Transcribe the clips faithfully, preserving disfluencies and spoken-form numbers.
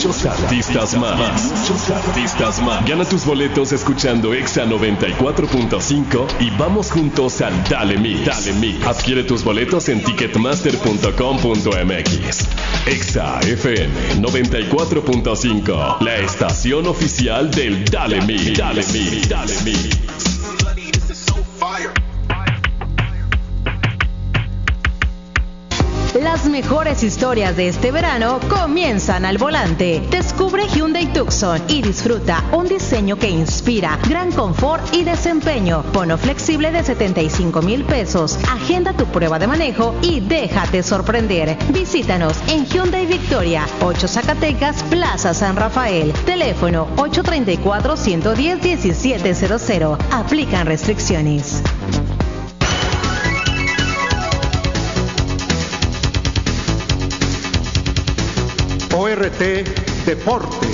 muchos artistas más. Muchos artistas más. Gana tus boletos escuchando Exa noventa y cuatro punto cinco y vamos juntos al Dale Mix. Dale Mix. Adquiere tus boletos en ticketmaster punto com punto m x. Exa F M noventa y cuatro punto cinco, la estación oficial del Dale Mix. Dale Mix. Dale Mix. Las mejores historias de este verano comienzan al volante. Descubre Hyundai Tucson y disfruta un diseño que inspira, gran confort y desempeño. Bono flexible de setenta y cinco mil pesos. Agenda tu prueba de manejo y déjate sorprender. Visítanos en Hyundai Victoria, ocho Zacatecas, Plaza San Rafael. Teléfono ocho tres cuatro, uno uno cero, uno siete cero cero. Aplican restricciones. O R T Deportes.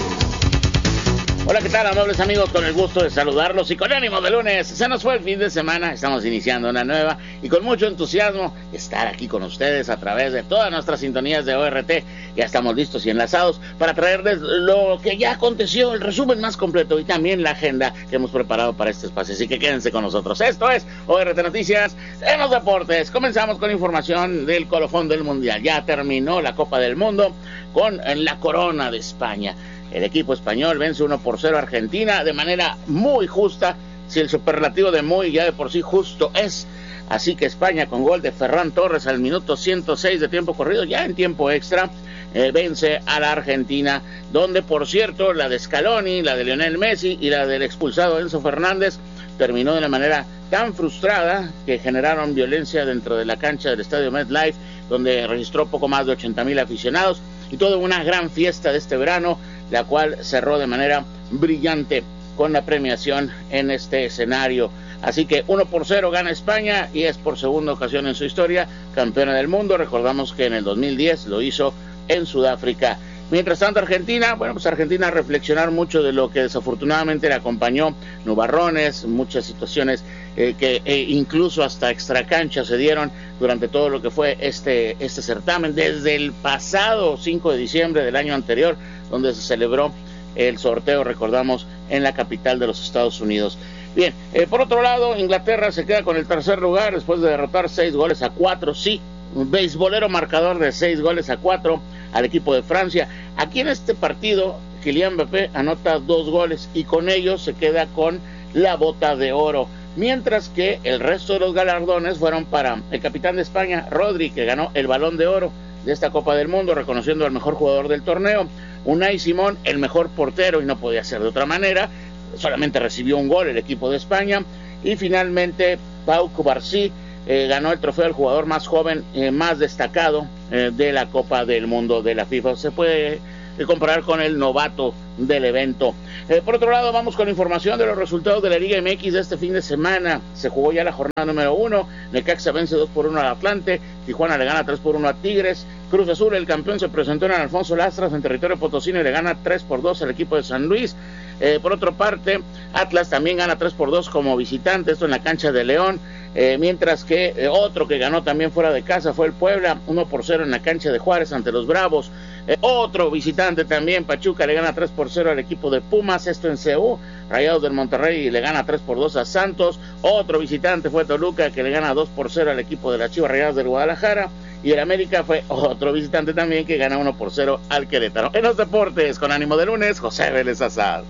Hola, ¿qué tal, amables amigos? Con el gusto de saludarlos y con ánimo de lunes. Se nos fue el fin de semana, estamos iniciando una nueva y con mucho entusiasmo estar aquí con ustedes a través de todas nuestras sintonías de O R T. Ya estamos listos y enlazados para traerles lo que ya aconteció, el resumen más completo y también la agenda que hemos preparado para este espacio. Así que quédense con nosotros. Esto es O R T Noticias en los deportes. Comenzamos con información del colofón del Mundial. Ya terminó la Copa del Mundo con la corona de España. El equipo español vence uno por cero a Argentina de manera muy justa, si el superlativo de muy ya de por sí justo es. Así que España, con gol de Ferran Torres al minuto ciento seis de tiempo corrido, ya en tiempo extra, eh, vence a la Argentina, donde por cierto la de Scaloni, la de Lionel Messi y la del expulsado Enzo Fernández terminó de una manera tan frustrada que generaron violencia dentro de la cancha del estadio MetLife, donde registró poco más de ochenta mil aficionados y toda una gran fiesta de este verano, la cual cerró de manera brillante con la premiación en este escenario. Así que uno por cero gana España y es por segunda ocasión en su historia campeona del mundo. Recordamos que en el dos mil diez lo hizo en Sudáfrica. Mientras tanto, Argentina, bueno, pues Argentina a reflexionar mucho de lo que desafortunadamente le acompañó, nubarrones, muchas situaciones eh, que eh, incluso hasta extracancha se dieron durante todo lo que fue este, este certamen, desde el pasado cinco de diciembre del año anterior, donde se celebró el sorteo, recordamos, en la capital de los Estados Unidos. Bien, eh, por otro lado, Inglaterra se queda con el tercer lugar después de derrotar seis goles a cuatro, sí, un beisbolero marcador de seis goles a cuatro al equipo de Francia. Aquí en este partido, Kylian Mbappé anota dos goles y con ellos se queda con la bota de oro, mientras que el resto de los galardones fueron para el capitán de España, Rodri, que ganó el Balón de Oro de esta Copa del Mundo, reconociendo al mejor jugador del torneo. Unai Simón, el mejor portero, y no podía ser de otra manera, solamente recibió un gol el equipo de España. Y finalmente Pau Cubarsí eh, ganó el trofeo al jugador más joven, eh, más destacado eh, de la Copa del Mundo de la FIFA. Se puede eh, comparar con el novato del evento. Eh, por otro lado, vamos con información de los resultados de la Liga M X de este fin de semana. Se jugó ya la jornada número uno. Necaxa vence dos por uno al Atlante. Tijuana le gana tres por uno a Tigres. Cruz Azul, el campeón, se presentó en Alfonso Lastras en territorio potosino y le gana tres por dos al equipo de San Luis. Eh, por otra parte, Atlas también gana tres por dos como visitante, esto en la cancha de León, eh, mientras que eh, otro que ganó también fuera de casa fue el Puebla, uno por cero en la cancha de Juárez ante los Bravos. Eh, otro visitante también, Pachuca, le gana tres por cero al equipo de Pumas, esto en C U. Rayados del Monterrey le gana tres por dos a Santos. Otro visitante fue Toluca, que le gana dos por cero al equipo de las Chivas Rayadas del Guadalajara. Y el América fue otro visitante también, que gana uno por cero al Querétaro. En los deportes, con ánimo de lunes, José Vélez Azad.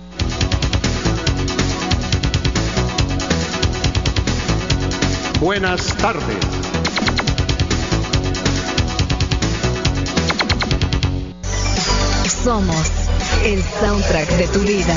Buenas tardes. Somos el soundtrack de tu vida.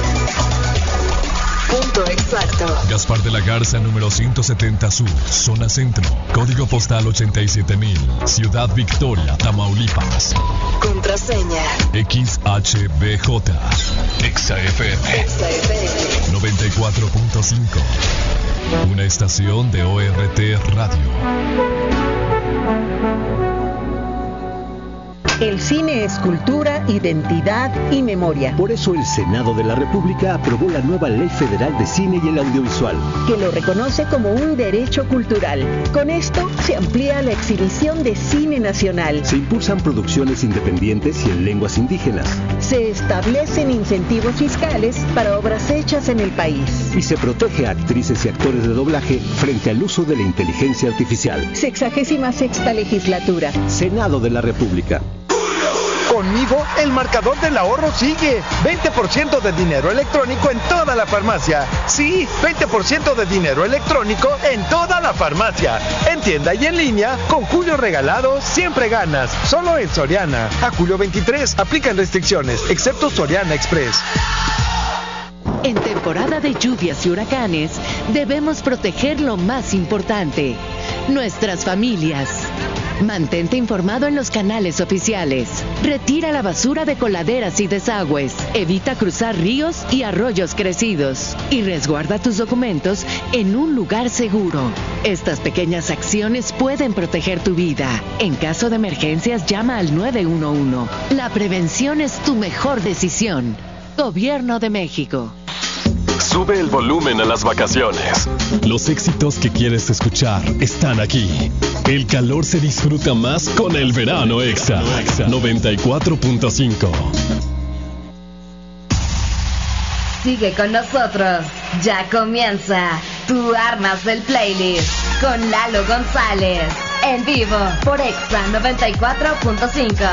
Punto exacto. Gaspar de la Garza, número ciento setenta Sur, zona centro. Código postal ochenta y siete mil. Ciudad Victoria, Tamaulipas. Contraseña X H B J. Exa F M. Exa F M noventa y cuatro punto cinco. Una estación de O R T Radio. El cine es cultura, identidad y memoria. Por eso el Senado de la República aprobó la nueva Ley Federal de Cine y el Audiovisual, que lo reconoce como un derecho cultural. Con esto se amplía la exhibición de cine nacional. Se impulsan producciones independientes y en lenguas indígenas. Se establecen incentivos fiscales para obras hechas en el país. Y se protege a actrices y actores de doblaje frente al uso de la inteligencia artificial. Sexagésima sexta legislatura. Senado de la República. Conmigo, el marcador del ahorro sigue. veinte por ciento de dinero electrónico en toda la farmacia. Sí, veinte por ciento de dinero electrónico en toda la farmacia. En tienda y en línea, con Julio Regalado, siempre ganas. Solo en Soriana. A julio veintitrés, aplican restricciones, excepto Soriana Express. En temporada de lluvias y huracanes, debemos proteger lo más importante, nuestras familias. Mantente informado en los canales oficiales. Retira la basura de coladeras y desagües. Evita cruzar ríos y arroyos crecidos. Y resguarda tus documentos en un lugar seguro. Estas pequeñas acciones pueden proteger tu vida. En caso de emergencias, llama al nueve uno uno. La prevención es tu mejor decisión. Gobierno de México. Sube el volumen a las vacaciones. Los éxitos que quieres escuchar están aquí. El calor se disfruta más con el verano Exa noventa y cuatro punto cinco. Sigue con nosotros. Ya comienza Tu Armas del Playlist con Lalo González. En vivo por Exa noventa y cuatro punto cinco.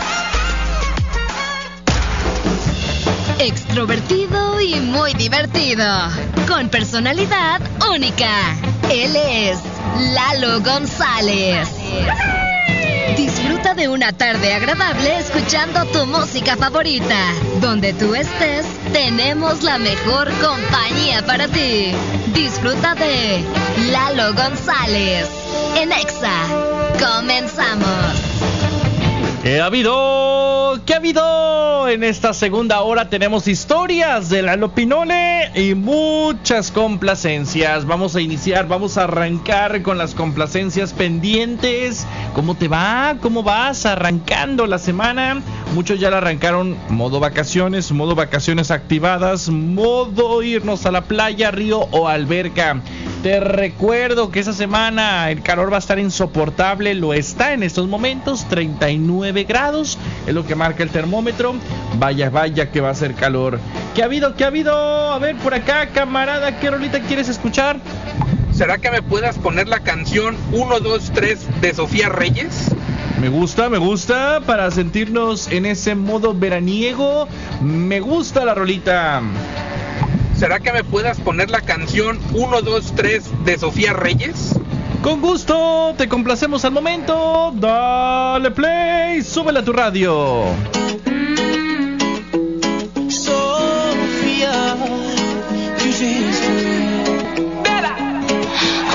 Extrovertido y muy divertido, con personalidad única. Él es Lalo González. Disfruta de una tarde agradable escuchando tu música favorita. Donde tú estés, tenemos la mejor compañía para ti. Disfruta de Lalo González en Exa. Comenzamos. ¿Qué ha habido? ¿Qué ha habido? En esta segunda hora tenemos historias de Lalo Pinole y muchas complacencias. Vamos a iniciar, vamos a arrancar con las complacencias pendientes. ¿Cómo te va? ¿Cómo vas arrancando la semana? Muchos ya la arrancaron modo vacaciones, modo vacaciones activadas, modo irnos a la playa, río o alberca. Te recuerdo que esa semana el calor va a estar insoportable, lo está en estos momentos, treinta y nueve grados, es lo que marca el termómetro. Vaya, vaya que va a ser calor. ¿Qué ha habido? ¿Qué ha habido? A ver, por acá, camarada, ¿qué rolita quieres escuchar? ¿Será que me puedas poner la canción uno, dos, tres de Sofía Reyes? Me gusta, me gusta, para sentirnos en ese modo veraniego. Me gusta la rolita. ¿Será que me puedas poner la canción uno, dos, tres de Sofía Reyes? Con gusto, te complacemos al momento. Dale play, súbela a tu radio.